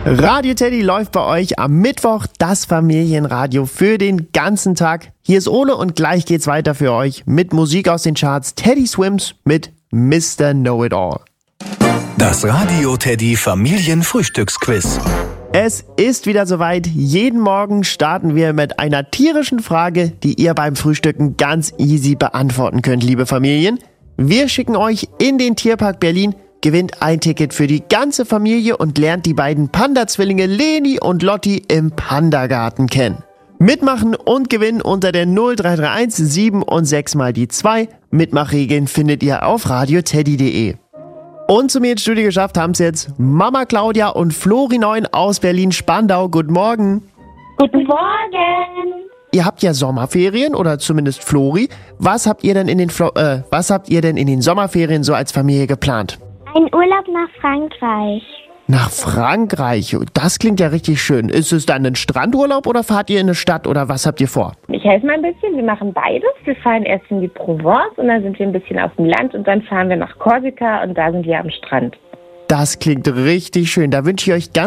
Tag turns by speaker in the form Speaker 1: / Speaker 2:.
Speaker 1: Radio Teddy läuft bei euch am Mittwoch, das Familienradio für den ganzen Tag. Hier ist Ole und gleich geht's weiter für euch mit Musik aus den Charts. Teddy Swims mit Mr. Know-It-All.
Speaker 2: Das Radio Teddy Familienfrühstücksquiz.
Speaker 1: Es ist wieder soweit. Jeden Morgen starten wir mit einer tierischen Frage, die ihr beim Frühstücken ganz easy beantworten könnt, liebe Familien. Wir schicken euch in den Tierpark Berlin, gewinnt ein Ticket für die ganze Familie und lernt die beiden Panda-Zwillinge Leni und Lotti im Pandagarten kennen. Mitmachen und gewinnen unter der 0331 7 und 6 mal die 2. Mitmachregeln findet ihr auf radioteddy.de. Und zu mir ins Studio geschafft haben es jetzt Mama Claudia und Flori 9 aus Berlin-Spandau. Guten Morgen.
Speaker 3: Guten Morgen.
Speaker 1: Ihr habt ja Sommerferien, oder zumindest Flori. Was habt ihr denn in den Sommerferien so als Familie geplant?
Speaker 3: Ein Urlaub nach Frankreich.
Speaker 1: Nach Frankreich? Das klingt ja richtig schön. Ist es dann ein Strandurlaub oder fahrt ihr in eine Stadt oder was habt ihr vor?
Speaker 4: Ich helfe mal ein bisschen. Wir machen beides. Wir fahren erst in die Provence und dann sind wir ein bisschen auf dem Land und dann fahren wir nach Korsika und da sind wir am Strand.
Speaker 1: Das klingt richtig schön. Da wünsche ich euch ganz